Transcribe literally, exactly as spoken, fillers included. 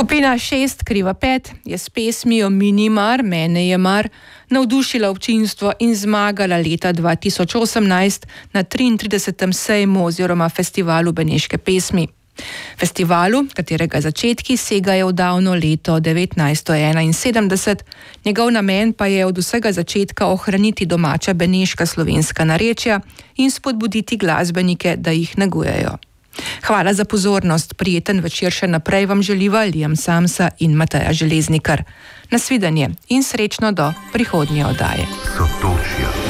Skupina Šest kriva pet je s pesmijo Minimar, mene je mar navdušila občinstvo in zmagala leta dva tisoč osemnajst na triintridesetem sejmu oziroma festivalu beneške pesmi. Festivalu, katerega začetki segajo v davno leto devetnajststo enainsedemdeset, njegov namen pa je od vsega začetka ohraniti domača beneška slovenska narečja in spodbuditi glasbenike, da jih negujejo. Hvala za pozornost, prijeten večer še naprej vam želiva Liam Samsa in Mateja Železnikar. Nasvidenje in srečno do prihodnje oddaje. Sotočja.